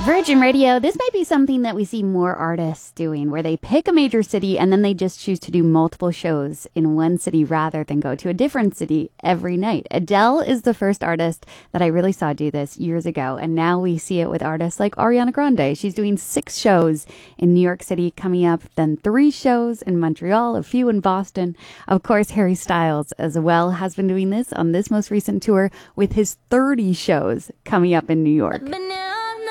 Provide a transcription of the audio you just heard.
Virgin Radio, this might be something that we see more artists doing, where they pick a major city and then they just choose to do multiple shows in one city rather than go to a different city every night. Adele is the first artist that I really saw do this years ago, and now we see it with artists like Ariana Grande. She's doing 6 shows in New York City coming up, then 3 shows in Montreal, a few in Boston. Of course, Harry Styles as well has been doing this on this most recent tour with his 30 shows coming up in New York.